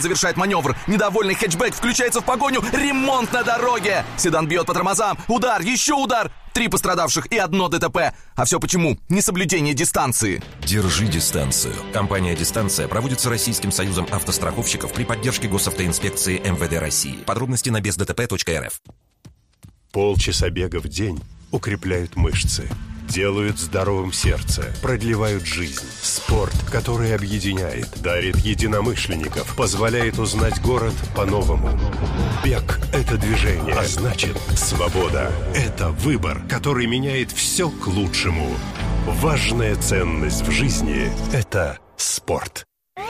Завершает маневр. Недовольный хэтчбэк включается в погоню. Ремонт на дороге. Седан бьет по тормозам. Удар, еще удар. 3 пострадавших и 1 ДТП. А все почему? Несоблюдение дистанции. Держи дистанцию. Компания «Дистанция» проводится Российским союзом автостраховщиков при поддержке госавтоинспекции МВД России. Подробности на бездтп.рф. Полчаса бега в день укрепляют мышцы, делают здоровым сердце, продлевают жизнь. Спорт, который объединяет, дарит единомышленников, позволяет узнать город по-новому. Бег – это движение, а значит, свобода – это выбор, который меняет все к лучшему. Важная ценность в жизни – это спорт.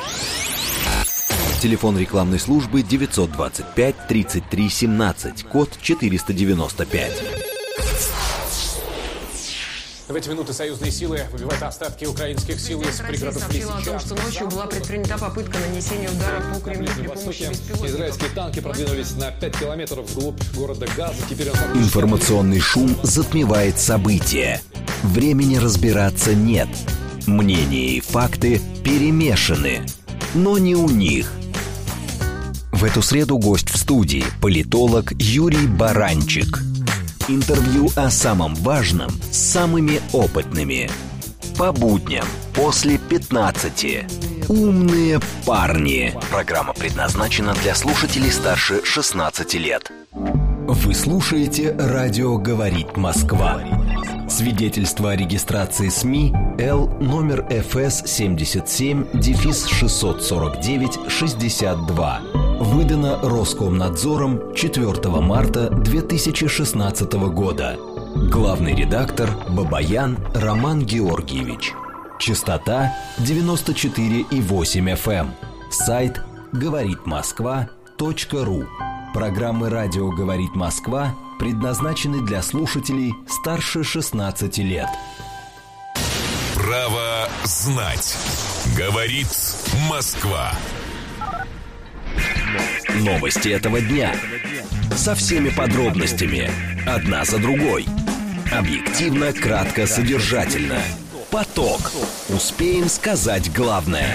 Телефон рекламной службы 925 33 17, код 495. В эти минуты союзные силы выбивают остатки украинских сил из пригородов Лисичанска. О том, что ночью была предпринята попытка нанесения удара по Кремлю при помощи беспилотников. Израильские танки продвинулись на 5 километров вглубь города Газа. Теперь Информационный шум затмевает события. Времени разбираться нет. Мнения и факты перемешаны. Но не у них. В эту среду гость в студии – политолог Юрий Баранчик. Интервью о самом важном с самыми опытными. По будням после 15. Умные парни. Программа предназначена для слушателей старше 16 лет. Вы слушаете «Радио говорит Москва». Свидетельство о регистрации СМИ Л номер ФС 77-649-62. Выдано Роскомнадзором 4 марта 2016 года. Главный редактор Бабаян Роман Георгиевич. Частота 94,8 FM. Сайт говоритмосква.ру. Программы «Радио говорит Москва» предназначены для слушателей старше 16 лет. Право знать. Говорит Москва. Новости этого дня. Со всеми подробностями. Одна за другой. Объективно, кратко, содержательно. Поток. Успеем сказать главное.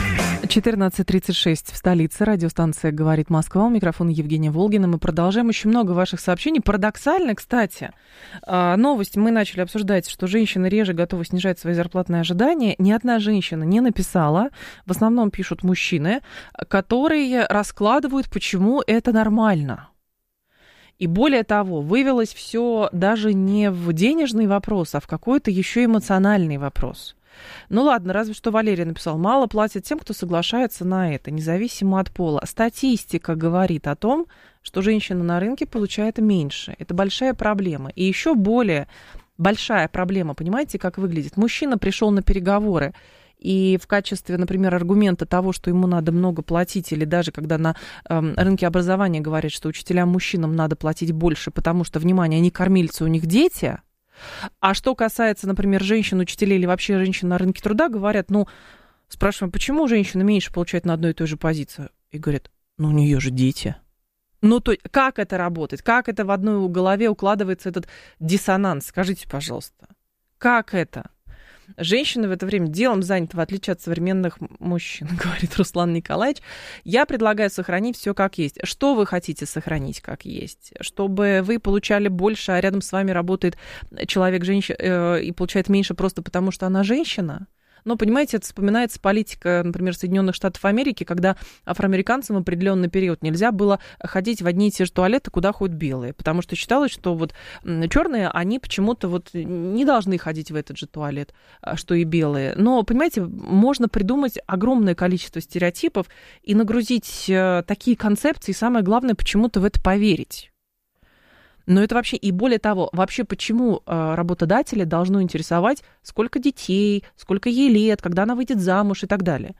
14:36 в столице. Радиостанция «Говорит Москва». У микрофона Евгения Волгина. Мы продолжаем. Очень много ваших сообщений. Парадоксально, кстати, новость мы начали обсуждать, что женщины реже готовы снижать свои зарплатные ожидания. Ни одна женщина не написала. В основном пишут мужчины, которые раскладывают, почему это нормально. И более того, вывелось все даже не в денежный вопрос, а в какой-то еще эмоциональный вопрос. Ну ладно, разве что Валерия написала, мало платят тем, кто соглашается на это, независимо от пола. Статистика говорит о том, что женщина на рынке получает меньше. Это большая проблема. И еще более большая проблема, понимаете, как выглядит? Мужчина пришел на переговоры, и в качестве, например, аргумента того, что ему надо много платить, или даже когда на рынке образования говорят, что учителям-мужчинам надо платить больше, потому что, внимание, они кормильцы, у них дети. А что касается, например, женщин-учителей или вообще женщин на рынке труда, говорят, спрашиваем, почему женщина меньше получает на одной и той же позицию? И говорят, у нее же дети. То как это работает? Как это в одной голове укладывается этот диссонанс? Скажите, пожалуйста, как это? Женщины в это время делом заняты, в отличие от современных мужчин, говорит Руслан Николаевич. Я предлагаю сохранить все как есть. Что вы хотите сохранить как есть? Чтобы вы получали больше, а рядом с вами работает человек и получает меньше просто потому, что она женщина? Но, понимаете, это вспоминается политика, например, Соединенных Штатов Америки, когда афроамериканцам в определенный период нельзя было ходить в одни и те же туалеты, куда ходят белые, потому что считалось, что черные, они почему-то не должны ходить в этот же туалет, что и белые. Но, понимаете, можно придумать огромное количество стереотипов и нагрузить такие концепции, и самое главное, почему-то в это поверить. Но это вообще, и более того, вообще почему работодателя должно интересовать, сколько детей, сколько ей лет, когда она выйдет замуж и так далее.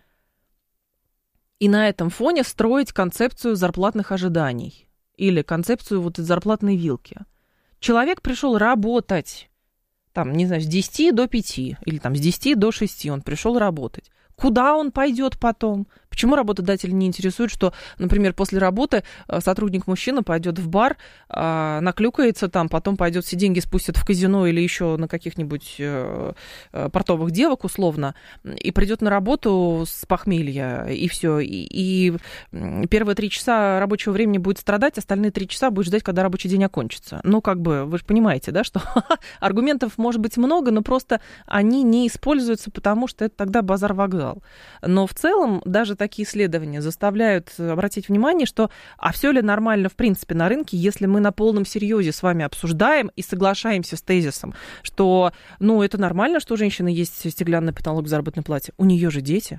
И на этом фоне строить концепцию зарплатных ожиданий или концепцию зарплатной вилки. Человек пришел работать, с 10 до 5, или с 10 до 6 он пришел работать. Куда он пойдет потом? Почему работодатель не интересует, что, например, после работы сотрудник-мужчина пойдет в бар, наклюкается там, потом пойдет все деньги спустят в казино или еще на каких-нибудь портовых девок условно, и придет на работу с похмелья, и все. И первые 3 часа рабочего времени будет страдать, остальные 3 часа будет ждать, когда рабочий день окончится. Ну, как бы, вы же понимаете, да, что аргументов может быть много, но просто они не используются, потому что это тогда базар-вокзал. Но в целом даже такие исследования заставляют обратить внимание, что а все ли нормально в принципе на рынке, если мы на полном серьезе с вами обсуждаем и соглашаемся с тезисом, что, ну, это нормально, что у женщины есть стеклянный потолок в заработной плате. У нее же дети.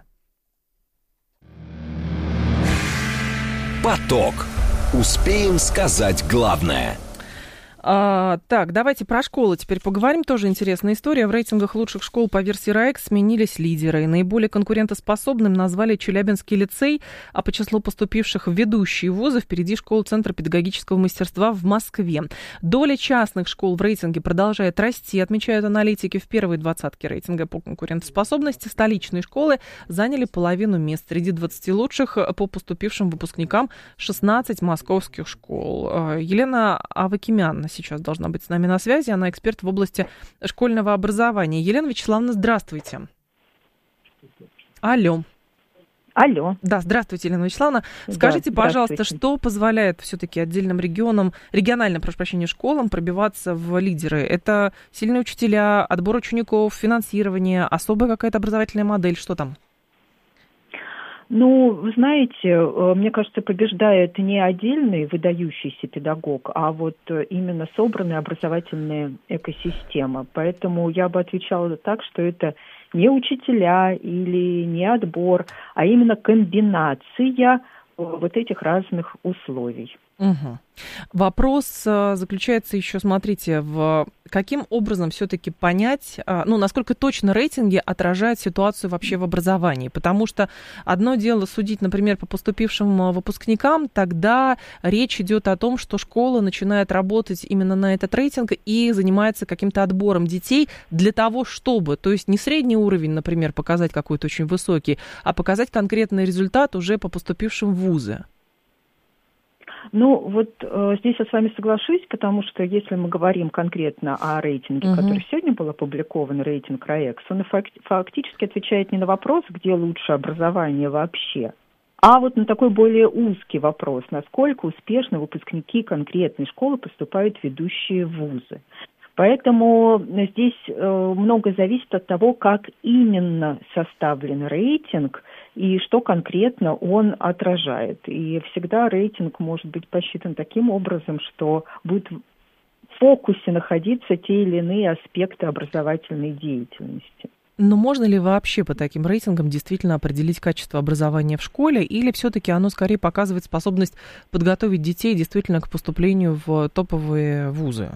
Поток. Успеем сказать главное. Так, давайте про школы теперь поговорим. Тоже интересная история. В рейтингах лучших школ по версии РАЭК сменились лидеры. И наиболее конкурентоспособным назвали Челябинский лицей, а по числу поступивших в ведущие вузы впереди школа Центра педагогического мастерства в Москве. Доля частных школ в рейтинге продолжает расти, отмечают аналитики. В первой 20-ке рейтинга по конкурентоспособности столичные школы заняли половину мест. Среди 20 лучших по поступившим выпускникам 16 московских школ. Елена Авакимян сейчас должна быть с нами на связи. Она эксперт в области школьного образования. Елена Вячеславовна, здравствуйте. Алло. Да, здравствуйте, Елена Вячеславовна. Скажите, пожалуйста, что позволяет все-таки отдельным региональным, школам пробиваться в лидеры? Это сильные учителя, отбор учеников, финансирование, особая какая-то образовательная модель? Что там? Ну, вы знаете, мне кажется, побеждает не отдельный выдающийся педагог, а вот именно собранная образовательная экосистема. Поэтому я бы отвечала так, что это не учителя или не отбор, а именно комбинация вот этих разных условий. Угу. Вопрос заключается еще, смотрите, в каким образом все-таки понять, насколько точно рейтинги отражают ситуацию вообще в образовании, потому что одно дело судить, например, по поступившим выпускникам, тогда речь идет о том, что школа начинает работать именно на этот рейтинг и занимается каким-то отбором детей для того, чтобы, то есть не средний уровень, например, показать какой-то очень высокий, а показать конкретный результат уже по поступившим в вузы. Ну, вот здесь я с вами соглашусь, потому что если мы говорим конкретно о рейтинге, который сегодня был опубликован, рейтинг РАЭК, он фактически отвечает не на вопрос, где лучше образование вообще, а вот на такой более узкий вопрос, насколько успешно выпускники конкретной школы поступают в ведущие вузы. Поэтому здесь много зависит от того, как именно составлен рейтинг и что конкретно он отражает. И всегда рейтинг может быть посчитан таким образом, что будет в фокусе находиться те или иные аспекты образовательной деятельности. Но можно ли вообще по таким рейтингам действительно определить качество образования в школе, или все-таки оно скорее показывает способность подготовить детей действительно к поступлению в топовые вузы?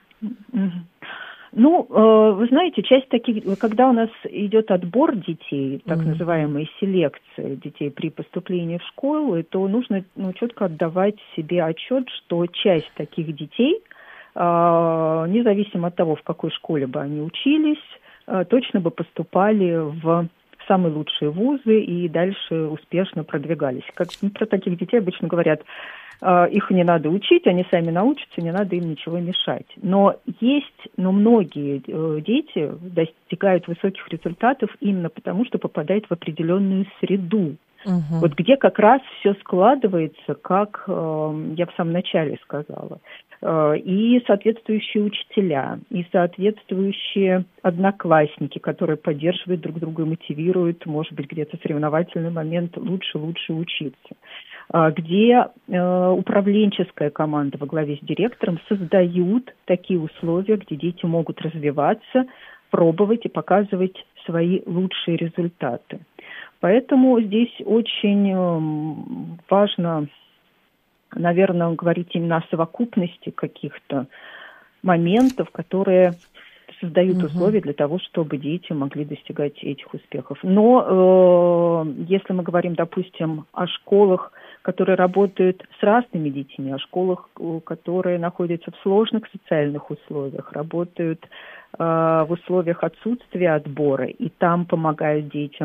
Ну, вы знаете, часть таких, когда у нас идет отбор детей, так называемая селекция детей при поступлении в школу, то нужно четко отдавать себе отчет, что часть таких детей, независимо от того, в какой школе бы они учились, точно бы поступали в самые лучшие вузы и дальше успешно продвигались. Как про таких детей обычно говорят, их не надо учить, они сами научатся, не надо им ничего мешать. Но многие дети достигают высоких результатов именно потому, что попадают в определенную среду. Вот где как раз все складывается, как я в самом начале сказала. И соответствующие учителя, и соответствующие одноклассники, которые поддерживают друг друга и мотивируют, может быть, где-то соревновательный момент лучше учиться. Где управленческая команда во главе с директором создают такие условия, где дети могут развиваться, пробовать и показывать свои лучшие результаты. Поэтому здесь очень важно, наверное, говорить именно о совокупности каких-то моментов, которые создают условия для того, чтобы дети могли достигать этих успехов. Но если мы говорим, допустим, о школах, которые работают с разными детьми, о школах, которые находятся в сложных социальных условиях, работают в условиях отсутствия отбора, и там помогают детям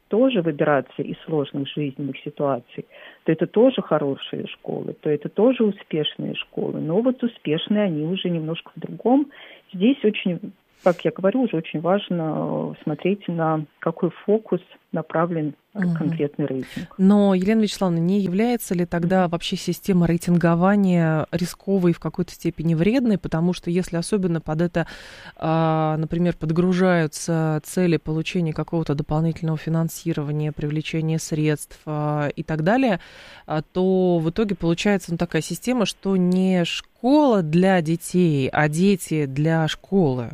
тоже выбираться из сложных жизненных ситуаций, то это тоже хорошие школы, то это тоже успешные школы. Но вот успешные они уже немножко в другом. Здесь очень, как я говорю, уже очень важно смотреть, на какой фокус направлен конкретный рейтинг. Но, Елена Вячеславовна, не является ли тогда вообще система рейтингования рисковой и в какой-то степени вредной? Потому что если особенно под это, например, подгружаются цели получения какого-то дополнительного финансирования, привлечения средств и так далее, то в итоге получается такая система, что не школа для детей, а дети для школы.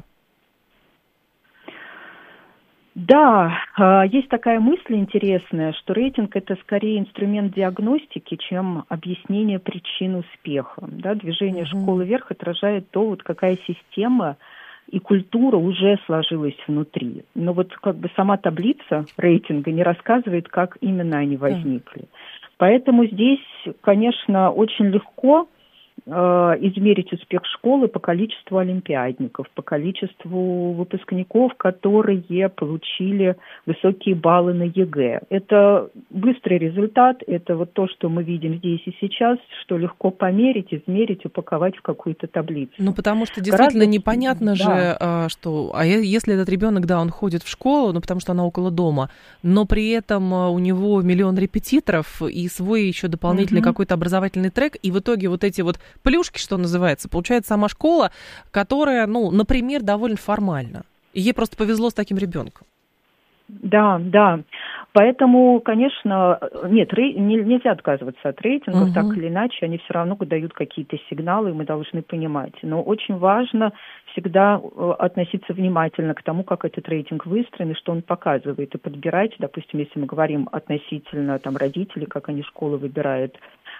Да, есть такая мысль интересная, что рейтинг – это скорее инструмент диагностики, чем объяснение причин успеха. Да, движение школы вверх отражает то, вот какая система и культура уже сложилась внутри. Но вот как бы сама таблица рейтинга не рассказывает, как именно они возникли. Поэтому здесь, конечно, очень легко измерить успех школы по количеству олимпиадников, по количеству выпускников, которые получили высокие баллы на ЕГЭ. Это быстрый результат, это вот то, что мы видим здесь и сейчас, что легко померить, измерить, упаковать в какую-то таблицу. Ну, потому что действительно непонятно же, что... А если этот ребенок, да, он ходит в школу, ну, потому что она около дома, но при этом у него миллион репетиторов и свой еще дополнительный какой-то образовательный трек, и в итоге вот эти вот плюшки, что называется, получает сама школа, которая, ну, например, довольно формальна. И ей просто повезло с таким ребенком. Да, да. Поэтому, конечно, нет, нельзя отказываться от рейтингов, так или иначе, они все равно дают какие-то сигналы, и мы должны понимать. Но очень важно всегда относиться внимательно к тому, как этот рейтинг выстроен, и что он показывает, и подбирать, допустим, если мы говорим относительно там, родителей, как они школы выбирают,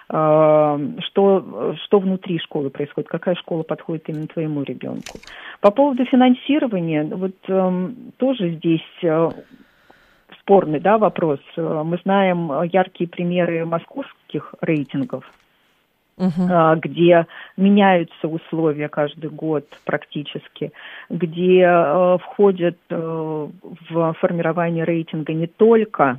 что внутри школы происходит, какая школа подходит именно твоему ребенку. По поводу финансирования, вот тоже здесь спорный, да, вопрос. Мы знаем яркие примеры московских рейтингов, где меняются условия каждый год практически, где входят в формирование рейтинга не только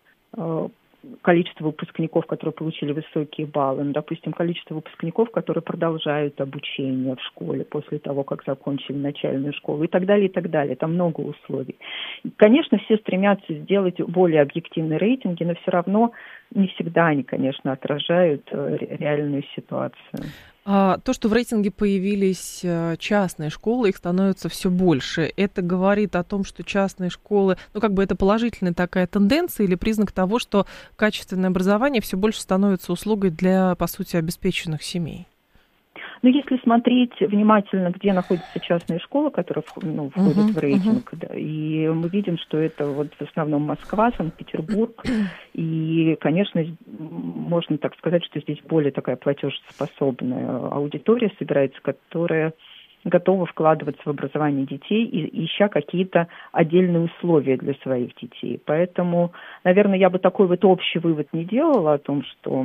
количество выпускников, которые получили высокие баллы, ну, допустим, количество выпускников, которые продолжают обучение в школе после того, как закончили начальную школу и так далее, и так далее. Там много условий. И, конечно, все стремятся сделать более объективные рейтинги, но все равно не всегда они, конечно, отражают реальную ситуацию. То, что в рейтинге появились частные школы, их становится все больше, это говорит о том, что частные школы, ну, как бы это положительная такая тенденция или признак того, что качественное образование все больше становится услугой для, по сути, обеспеченных семей? Но если смотреть внимательно, где находятся частные школы, которые входят в рейтинг, да, и мы видим, что это вот в основном Москва, Санкт-Петербург, и, конечно, можно так сказать, что здесь более такая платежеспособная аудитория собирается, которая готова вкладываться в образование детей, ища какие-то отдельные условия для своих детей. Поэтому, наверное, я бы такой вот общий вывод не делала о том, что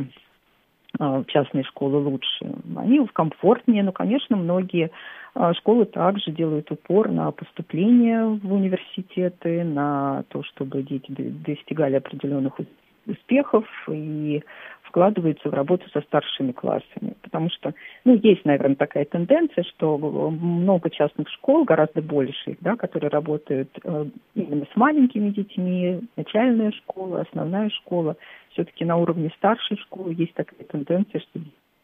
частные школы лучше. Они комфортнее, но, конечно, многие школы также делают упор на поступление в университеты, на то, чтобы дети достигали определенных успехов и вкладываются в работу со старшими классами. Потому что, есть, наверное, такая тенденция, что много частных школ, гораздо больше, да, которые работают именно с маленькими детьми, начальная школа, основная школа. Все-таки на уровне старшей школы есть такая тенденция, что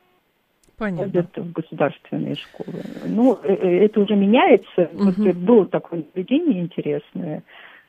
ходят в государственные школы. Это уже меняется. Вот было такое наблюдение интересное.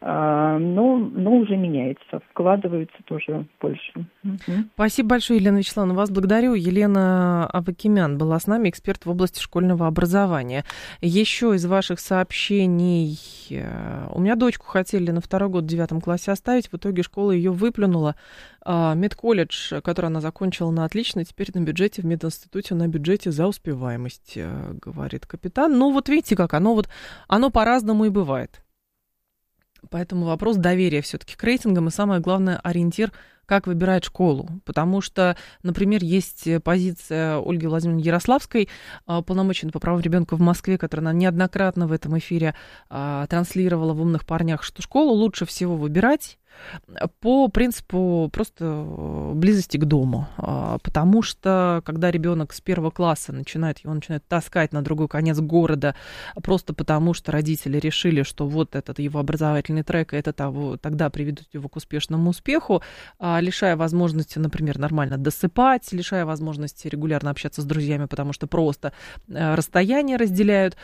Но уже меняется, вкладываются тоже больше. Спасибо большое, Елена Вячеславовна, вас благодарю. Елена Авакимян была с нами, эксперт в области школьного образования. Еще из ваших сообщений. У меня дочку хотели на 2-й год в 9 классе оставить, в итоге школа ее выплюнула. Медколледж, который она закончила на отлично, теперь на бюджете, в мединституте на бюджете за успеваемость, говорит капитан. Вот видите как, оно по-разному и бывает. Поэтому вопрос доверия все-таки к рейтингам и, самое главное, ориентир как выбирать школу. Потому что, например, есть позиция Ольги Владимировны Ярославской, полномоченной по правам ребенка в Москве, которая она неоднократно в этом эфире транслировала в «Умных парнях», что школу лучше всего выбирать по принципу просто близости к дому. Потому что, когда ребенок с 1 класса его начинают таскать на другой конец города, просто потому что родители решили, что вот этот его образовательный трек, это тогда приведут его к успешному успеху, лишая возможности, например, нормально досыпать, лишая возможности регулярно общаться с друзьями, потому что просто расстояние разделяют,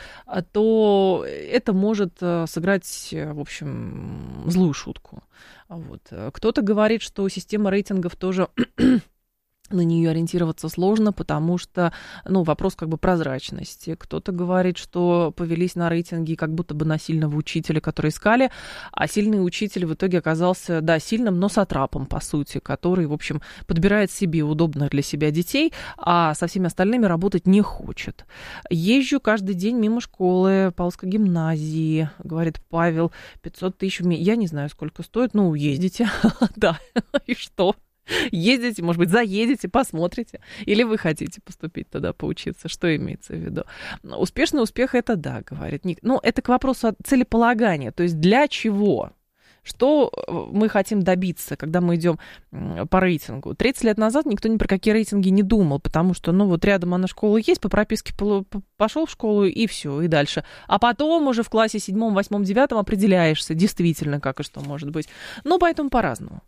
то это может сыграть, в общем, злую шутку. Вот. Кто-то говорит, что система рейтингов тоже на нее ориентироваться сложно, потому что, вопрос как бы прозрачности. Кто-то говорит, что повелись на рейтинги как будто бы на сильного учителя, который искали, а сильный учитель в итоге оказался, сильным, но сатрапом, по сути, который, в общем, подбирает себе удобных для себя детей, а со всеми остальными работать не хочет. Езжу каждый день мимо школы Павловской гимназии, говорит Павел, 500 тысяч, я не знаю, сколько стоит, ездите, да, и что? Ездите, может быть, заедете, посмотрите. Или вы хотите поступить туда, поучиться. Что имеется в виду? Успешный успех — это да, говорит Ник. Это к вопросу целеполагания. То есть для чего? Что мы хотим добиться, когда мы идем по рейтингу? 30 лет назад никто ни про какие рейтинги не думал, потому что, рядом она школа есть, по прописке пошел в школу и все, и дальше. А потом уже в классе 7, 8, 9 определяешься действительно, как и что может быть. Поэтому по-разному.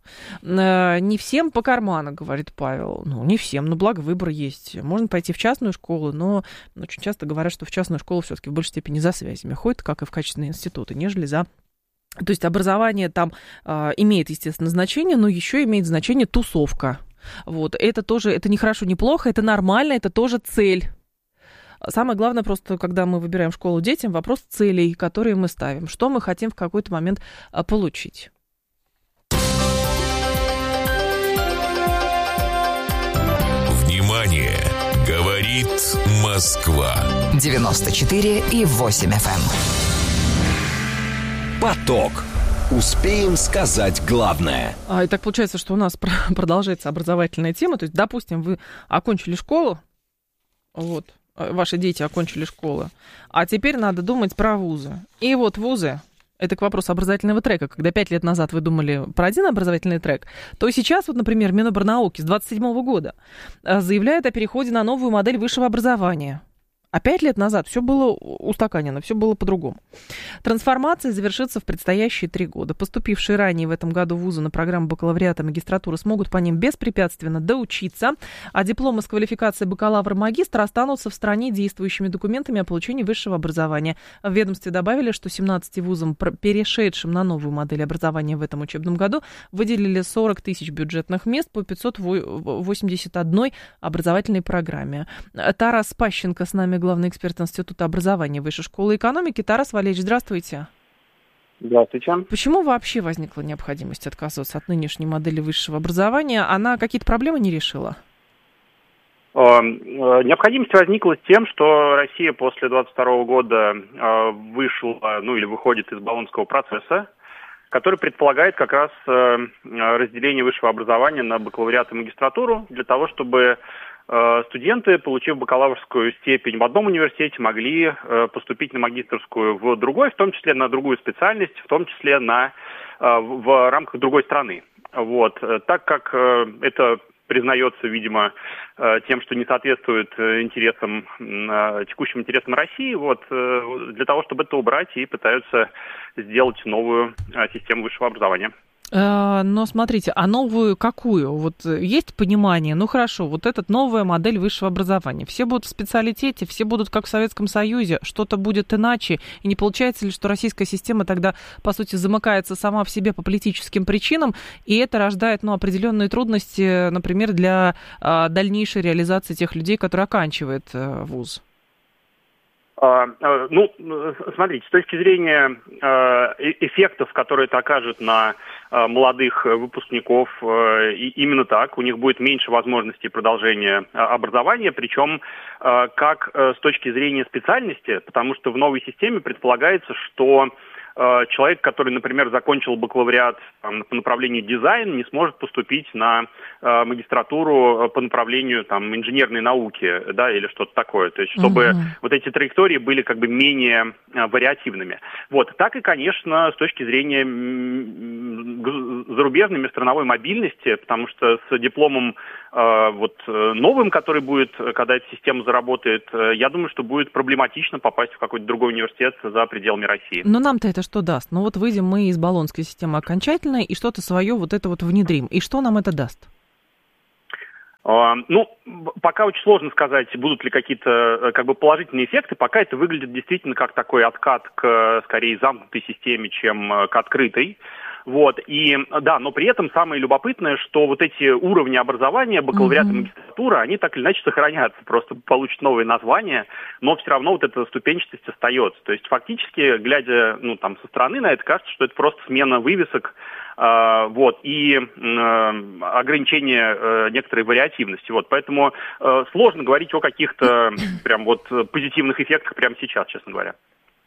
Не всем по карману, говорит Павел. Не всем, благо выбор есть. Можно пойти в частную школу, но очень часто говорят, что в частную школу все-таки в большей степени за связями ходят, как и в качественные институты, нежели за... То есть образование там имеет, естественно, значение, но еще имеет значение тусовка. Вот. Это тоже, это не хорошо, не плохо, это нормально, это тоже цель. Самое главное просто, когда мы выбираем школу детям, вопрос целей, которые мы ставим. Что мы хотим в какой-то момент получить. Внимание! Говорит Москва. 94,8 FM. Поток. Успеем сказать главное. И так получается, что у нас продолжается образовательная тема. То есть, допустим, вы окончили школу, ваши дети окончили школу, а теперь надо думать про вузы. И вузы, это к вопросу образовательного трека. Когда 5 лет назад вы думали про один образовательный трек, то сейчас, например, Минобрнауки с 27 года заявляет о переходе на новую модель высшего образования. А 5 лет назад все было устаканено, все было по-другому. Трансформация завершится в предстоящие 3 года. Поступившие ранее в этом году вузы на программу бакалавриата и магистратуры смогут по ним беспрепятственно доучиться, а дипломы с квалификацией бакалавр-магистр останутся в стране действующими документами о получении высшего образования. В ведомстве добавили, что 17 вузам, перешедшим на новую модель образования в этом учебном году, выделили 40 тысяч бюджетных мест по 581 образовательной программе. Тарас Пащенко с нами, главный эксперт Института образования Высшей школы экономики. Тарас Валерьевич, здравствуйте. Здравствуйте. Почему вообще возникла необходимость отказываться от нынешней модели высшего образования? Она какие-то проблемы не решила? Необходимость возникла с тем, что Россия после 2022 года вышла, или выходит из Болонского процесса, который предполагает как раз разделение высшего образования на бакалавриат и магистратуру для того, чтобы студенты, получив бакалаврскую степень в одном университете, могли поступить на магистерскую в другой, в том числе на другую специальность, в том числе в рамках другой страны. Так как это признается, видимо, тем, что не соответствует текущим интересам России, для того, чтобы это убрать, и пытаются сделать новую систему высшего образования. Но смотрите, а новую какую? Есть понимание, хорошо, это новая модель высшего образования. Все будут в специалитете, все будут как в Советском Союзе, что-то будет иначе. И не получается ли, что российская система тогда, по сути, замыкается сама в себе по политическим причинам, и это рождает, определенные трудности, например, для дальнейшей реализации тех людей, которые оканчивают вуз? Смотрите, с точки зрения эффектов, которые это окажет на молодых выпускников, именно так, у них будет меньше возможностей продолжения образования, причем как с точки зрения специальности, потому что в новой системе предполагается, что человек, который, например, закончил бакалавриат по направлению дизайн, не сможет поступить на магистратуру по направлению инженерной науки, да, или что-то такое. То есть, чтобы вот эти траектории были как бы менее вариативными. Вот. Так и, конечно, с точки зрения зарубежной межстрановой мобильности, потому что с дипломом новым, который будет, когда эта система заработает, я думаю, что будет проблематично попасть в какой-то другой университет за пределами России. Но нам-то это что даст? Ну вот выйдем мы из болонской системы окончательно и что-то свое вот это вот внедрим. И что нам это даст? Пока очень сложно сказать, будут ли какие-то положительные эффекты. Пока это выглядит действительно как такой откат к, скорее, замкнутой системе, чем к открытой. Вот, и да, но при этом самое любопытное, что вот эти уровни образования, бакалавриат и магистратура, они так или иначе сохранятся, просто получат новые названия, но все равно вот эта ступенчатость остается. То есть фактически, глядя со стороны на это, кажется, что это просто смена вывесок, и ограничение некоторой вариативности. Вот, поэтому сложно говорить о каких-то позитивных эффектах прямо сейчас, честно говоря.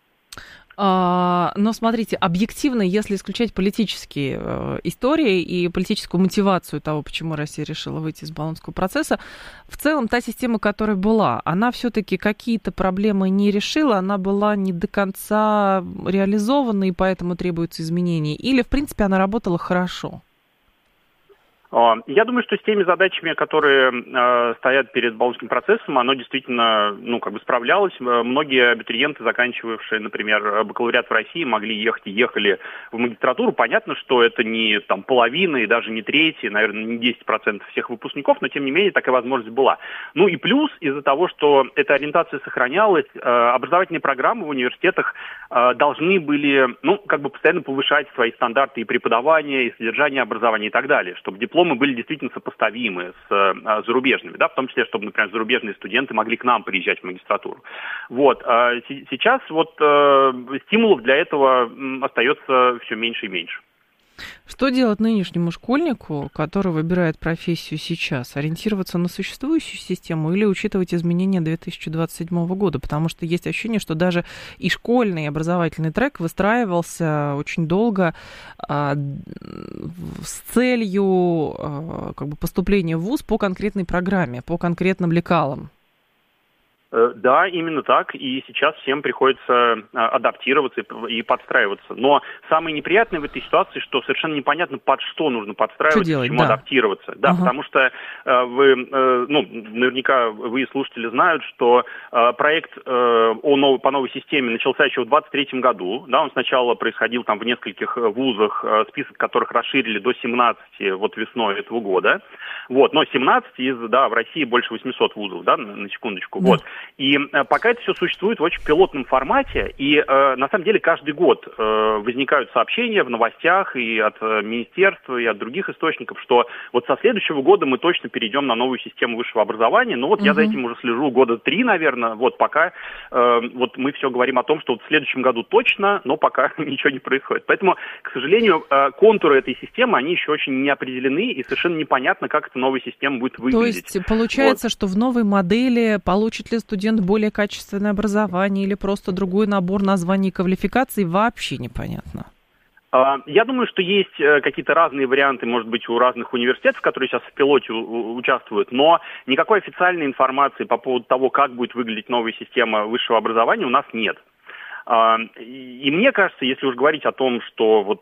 Но смотрите, объективно, если исключать политические истории и политическую мотивацию того, почему Россия решила выйти из болонского процесса, в целом та система, которая была, она все-таки какие-то проблемы не решила, она была не до конца реализована, и поэтому требуются изменения, или, в принципе, она работала хорошо? Я думаю, что с теми задачами, которые стоят перед болонским процессом, оно действительно, справлялось. Многие абитуриенты, заканчивавшие, например, бакалавриат в России, могли ехать и ехали в магистратуру. Понятно, что это не половина и даже не треть, наверное, не 10% всех выпускников, но тем не менее такая возможность была. Ну и плюс, из-за того, что эта ориентация сохранялась, образовательные программы в университетах должны были, постоянно повышать свои стандарты и преподавания, и содержания образования и так далее, чтобы дипломы были действительно сопоставимы с зарубежными, да, в том числе, чтобы, например, зарубежные студенты могли к нам приезжать в магистратуру. Вот. Сейчас стимулов для этого остается все меньше и меньше. Что делать нынешнему школьнику, который выбирает профессию сейчас? Ориентироваться на существующую систему или учитывать изменения 2027 года? Потому что есть ощущение, что даже и школьный образовательный трек выстраивался очень долго с целью поступления в вуз по конкретной программе, по конкретным лекалам. Да, именно так, и сейчас всем приходится адаптироваться и подстраиваться. Но самое неприятное в этой ситуации, что совершенно непонятно, под что нужно подстраиваться, к чему адаптироваться. Да, потому что наверняка вы, слушатели, знают, что проект по новой системе начался еще в 2023 году. Да, он сначала происходил в нескольких вузах, список которых расширили до 17 весной этого года. Вот, но 17 в России больше 800 вузов, да, на секундочку. Вот. И пока это все существует в очень пилотном формате, и на самом деле каждый год возникают сообщения в новостях и от министерства, и от других источников, что вот со следующего года мы точно перейдем на новую систему высшего образования. Ну вот я за этим уже слежу года 3, наверное, пока мы все говорим о том, что в следующем году точно, но пока ничего не происходит. Поэтому, к сожалению, контуры этой системы, они еще очень не определены, и совершенно непонятно, как эта новая система будет выглядеть. То есть получается, что в новой модели получит ли студент более качественное образование или просто другой набор названий и квалификаций, вообще непонятно. Я думаю, что есть какие-то разные варианты, может быть, у разных университетов, которые сейчас в пилоте участвуют, но никакой официальной информации по поводу того, как будет выглядеть новая система высшего образования, у нас нет. И мне кажется, если уж говорить о том, что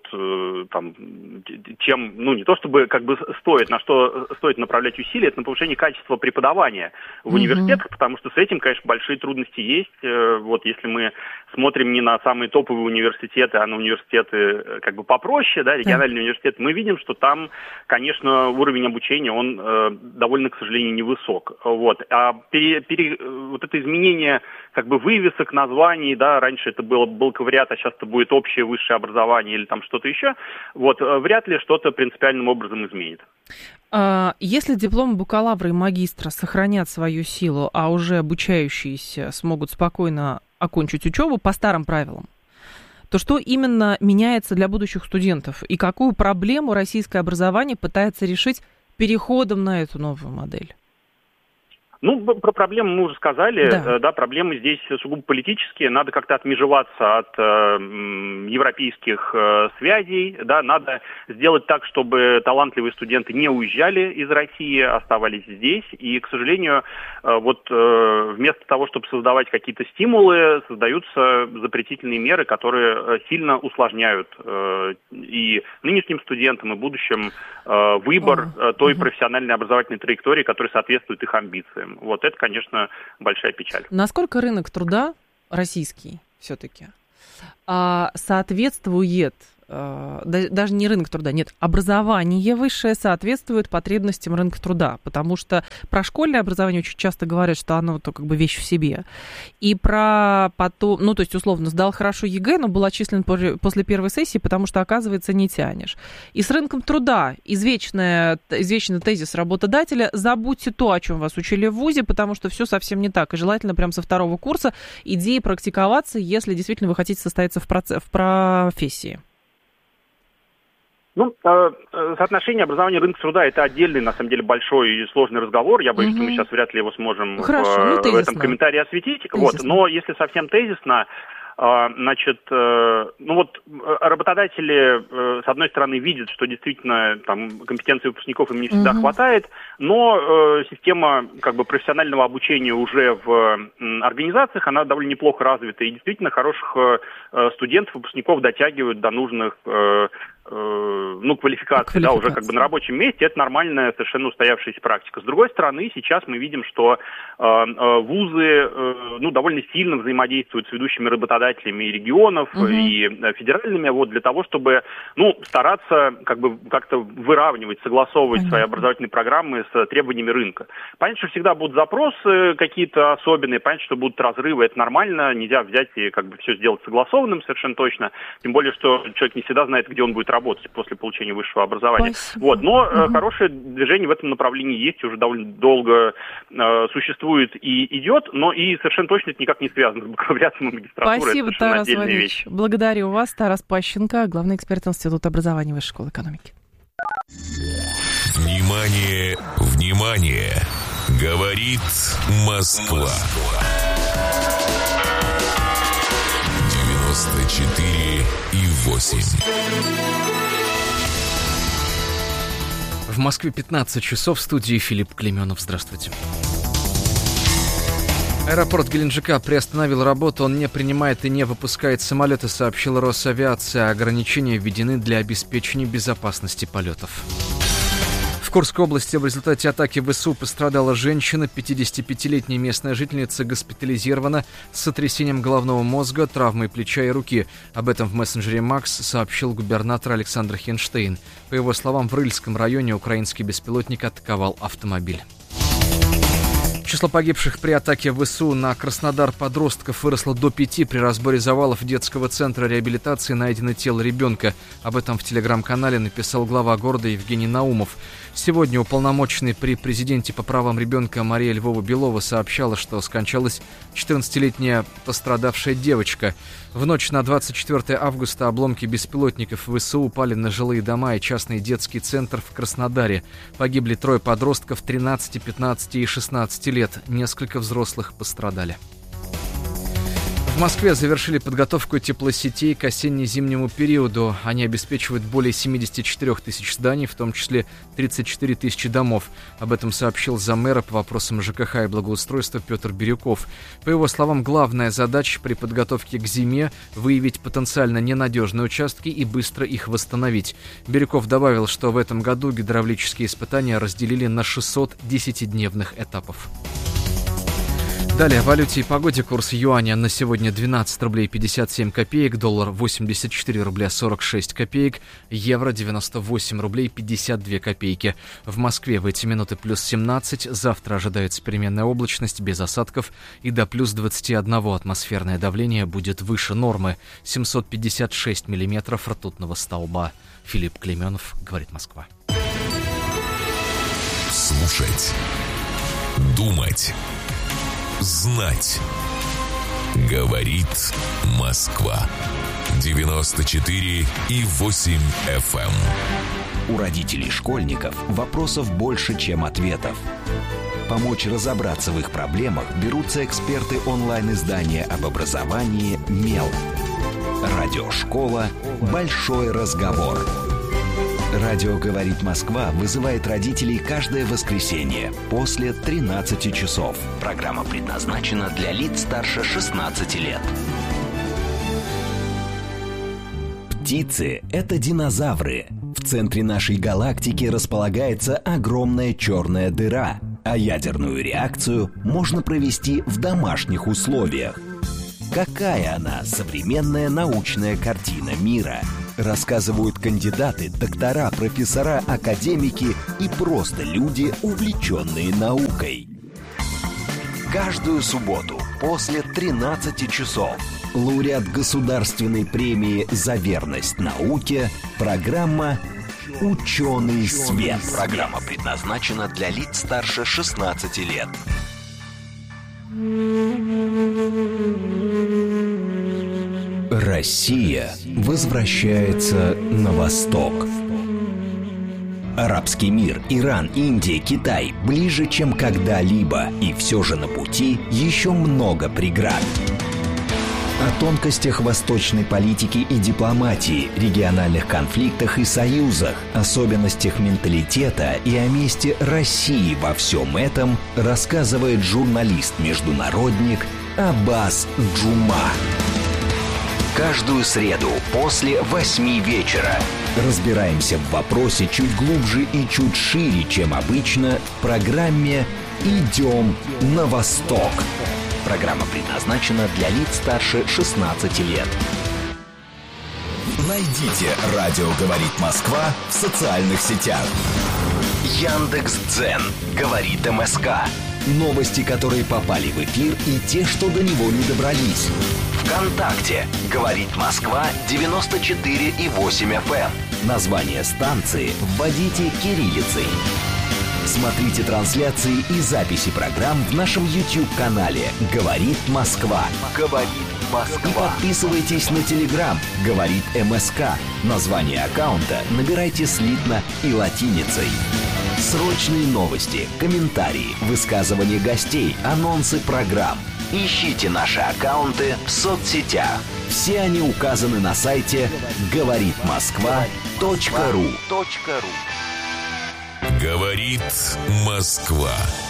не то чтобы стоит, на что стоит направлять усилия, это на повышение качества преподавания в университетах, потому что с этим, конечно, большие трудности есть. Если мы смотрим не на самые топовые университеты, а на университеты попроще, да, региональные университеты, мы видим, что там, конечно, уровень обучения, он довольно, к сожалению, невысок. Вот. А это изменение вывесок, названий, да, раньше это был бакалавриат, а сейчас это будет общее высшее образование или там что-то еще, вряд ли что-то принципиальным образом изменит. Если дипломы бакалавра и магистра сохранят свою силу, а уже обучающиеся смогут спокойно окончить учебу по старым правилам, то что именно меняется для будущих студентов? И какую проблему российское образование пытается решить переходом на эту новую модель? Ну, про проблемы мы уже сказали, да, проблемы здесь сугубо политические, надо как-то отмежеваться от европейских связей, да, надо сделать так, чтобы талантливые студенты не уезжали из России, оставались здесь, и, к сожалению, вот вместо того, чтобы создавать какие-то стимулы, создаются запретительные меры, которые сильно усложняют и нынешним студентам, и будущим выбор той профессиональной образовательной траектории, которая соответствует их амбициям. Вот это, конечно, большая печаль. Насколько рынок труда российский все-таки соответствует, даже не рынок труда, нет, образование высшее соответствует потребностям рынка труда, потому что про школьное образование очень часто говорят, что оно то как бы вещь в себе, и про потом, ну, то есть, условно, сдал хорошо ЕГЭ, но был отчислен после первой сессии, потому что, оказывается, не тянешь. И с рынком труда извечный тезис работодателя: забудьте то, о чем вас учили в ВУЗе, потому что все совсем не так, и желательно прям со второго курса идти практиковаться, если действительно вы хотите состояться в профессии. Ну, соотношение образования и рынка труда – это отдельный, на самом деле, большой и сложный разговор. Я боюсь, что мы сейчас вряд ли его сможем в этом комментарии осветить. Вот. Но если совсем тезисно, значит, ну вот работодатели, с одной стороны, видят, что действительно там компетенции выпускников им не всегда хватает, но система как бы профессионального обучения уже в организациях, она довольно неплохо развита, и действительно хороших студентов, выпускников дотягивают до нужных квалификации, да, уже как бы на рабочем месте. Это нормальная, совершенно устоявшаяся практика. С другой стороны, сейчас мы видим, что вузы довольно сильно взаимодействуют с ведущими работодателями и регионов, и федеральными, вот, для того, чтобы стараться как-то выравнивать, согласовывать свои образовательные программы с требованиями рынка. Понятно, что всегда будут запросы какие-то особенные, понятно, что будут разрывы, это нормально, нельзя взять и как бы все сделать согласованным совершенно точно, тем более, что человек не всегда знает, где он будет работать после получения высшего образования. Вот. Но хорошее движение в этом направлении есть, уже довольно долго существует и идет, но и совершенно точно это никак не связано с бакалавриатом и магистратурой. Спасибо, Тарас Владимирович. Благодарю вас. Тарас Пащенко, главный эксперт Института образования Высшей школы экономики. Внимание, внимание! Говорит Москва. 94,8. В Москве 15 часов, в студии Филипп Клейменов. Здравствуйте. Аэропорт Геленджика приостановил работу, он не принимает и не выпускает самолеты, сообщила Росавиация. Ограничения введены для обеспечения безопасности полетов. В Курской области в результате атаки ВСУ пострадала женщина. 55-летняя местная жительница госпитализирована с сотрясением головного мозга, травмой плеча и руки. Об этом в мессенджере Макс сообщил губернатор Александр Хенштейн. По его словам, в Рыльском районе украинский беспилотник атаковал автомобиль. Число погибших при атаке ВСУ на Краснодар подростков выросло до 5. При разборе завалов детского центра реабилитации найдено тело ребенка. Об этом в телеграм-канале написал глава города Евгений Наумов. Сегодня уполномоченный при президенте по правам ребенка Мария Львова-Белова сообщала, что скончалась 14-летняя пострадавшая девочка. В ночь на 24 августа обломки беспилотников ВСУ упали на жилые дома и частный детский центр в Краснодаре. Погибли 3 подростков 13, 15 и 16 лет. Несколько взрослых пострадали. В Москве завершили подготовку теплосетей к осенне-зимнему периоду. Они обеспечивают более 74 тысяч зданий, в том числе 34 тысячи домов. Об этом сообщил замэра по вопросам ЖКХ и благоустройства Петр Бирюков. По его словам, главная задача при подготовке к зиме – выявить потенциально ненадежные участки и быстро их восстановить. Бирюков добавил, что в этом году гидравлические испытания разделили на 600 10-дневных этапов. Далее о валюте и погоде. Курс юаня на сегодня 12 рублей 57 копеек, доллар 84 рубля 46 копеек, евро 98 рублей 52 копейки. В Москве в эти минуты плюс 17, завтра ожидается переменная облачность без осадков и до плюс 21 атмосферное давление будет выше нормы, 756 миллиметров ртутного столба. Филипп Клейменов, говорит Москва. Слушать, думать, знать. Говорит Москва. 94,8 FM. У родителей школьников вопросов больше, чем ответов. Помочь разобраться в их проблемах берутся эксперты онлайн-издания об образовании «Мел». Радиошкола «Большой разговор». Радио «Говорит Москва» вызывает родителей каждое воскресенье после 13 часов. Программа предназначена для лиц старше 16 лет. Птицы – это динозавры. В центре нашей галактики располагается огромная черная дыра, а ядерную реакцию можно провести в домашних условиях. Какая она, современная научная картина мира? Рассказывают кандидаты, доктора, профессора, академики и просто люди, увлеченные наукой. Каждую субботу после 13 часов лауреат Государственной премии «За верность науке» программа «Ученый свет». Программа предназначена для лиц старше 16 лет. Россия возвращается на восток. Арабский мир, Иран, Индия, Китай ближе, чем когда-либо, и все же на пути еще много преград. О тонкостях восточной политики и дипломатии, региональных конфликтах и союзах, особенностях менталитета и о месте России во всем этом рассказывает журналист-международник Аббас Джума. Каждую среду после 8 вечера разбираемся в вопросе чуть глубже и чуть шире, чем обычно, в программе «Идем на восток». Программа предназначена для лиц старше 16 лет. Найдите «Радио говорит Москва» в социальных сетях. Яндекс.Дзен говорит МСК. Новости, которые попали в эфир, и те, что до него не добрались. ВКонтакте говорит Москва 94,8 FM. Название станции вводите кириллицей. Смотрите трансляции и записи программ в нашем YouTube-канале «Говорит Москва». «Говорит Москва». И подписывайтесь на Telegram «Говорит МСК». Название аккаунта набирайте слитно и латиницей. Срочные новости, комментарии, высказывания гостей, анонсы программ. Ищите наши аккаунты в соцсетях. Все они указаны на сайте говоритмосква.ру. Говорит Москва.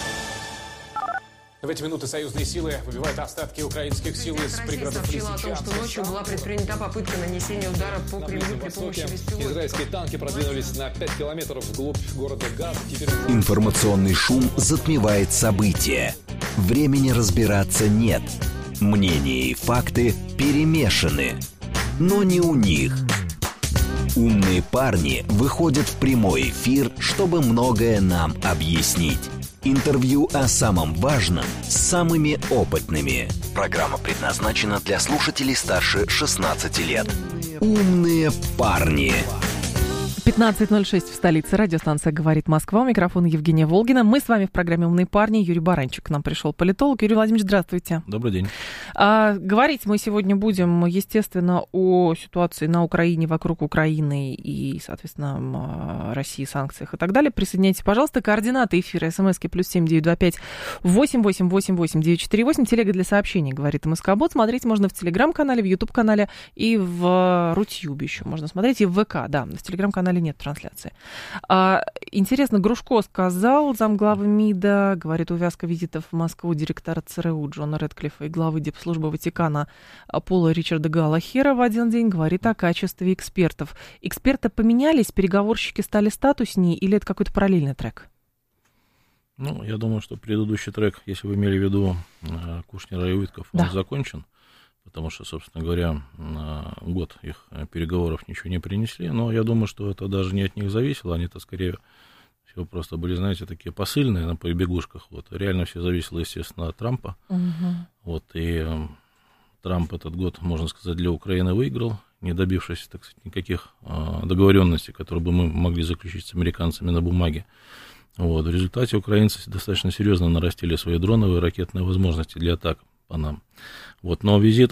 В эти минуты союзные силы выбивают остатки украинских сил из пригородов сообщила о том, что ночью была предпринята попытка нанесения удара по Кремлю при помощи беспилотников. Израильские танки продвинулись на 5 километров вглубь города Газ. Информационный шум затмевает события. Времени разбираться нет. Мнения и факты перемешаны. Но не у них. Умные парни выходят в прямой эфир, чтобы многое нам объяснить. Интервью о самом важном с самыми опытными. Программа предназначена для слушателей старше 16 лет. Умные парни. 15:06 в столице. Радиостанция «Говорит Москва». У микрофона Евгения Волгина. Мы с вами в программе «Умные парни». Юрий Баранчик к нам пришел, политолог. Юрий Владимирович, здравствуйте. Добрый день. Говорить мы сегодня будем, естественно, о ситуации на Украине, вокруг Украины и, соответственно, России, санкциях и так далее. Присоединяйтесь, пожалуйста. Координаты эфира. СМСки +7 925 88 88 948. Телега для сообщений «Говорит МСК-бот». Смотреть можно в Телеграм-канале, в Ютуб-канале и в Рутьюбе еще можно смотреть. И в ВК, да. В Телеграм-канале нет трансляции. Интересно, Грушко сказал, замглавы МИДа, говорит, увязка визитов в Москву директора ЦРУ Джона Рэдклиффа и главы Дипслужбы Ватикана Пола Ричарда Галлахера в один день говорит о качестве экспертов. Эксперты поменялись, переговорщики стали статуснее, или это какой-то параллельный трек? Ну, я думаю, что предыдущий трек, если вы имели в виду Кушнера и Уитков, он закончен. Потому что, собственно говоря, год их переговоров ничего не принесли. Но я думаю, что это даже не от них зависело. Они-то, скорее всего, просто были, знаете, такие посыльные на побегушках. Вот. Реально все зависело, естественно, от Трампа. Вот. И Трамп этот год, можно сказать, для Украины выиграл, не добившись, так сказать, никаких договоренностей, которые бы мы могли заключить с американцами на бумаге. Вот. В результате украинцы достаточно серьезно нарастили свои дроновые ракетные возможности для атак по нам. Вот, но визит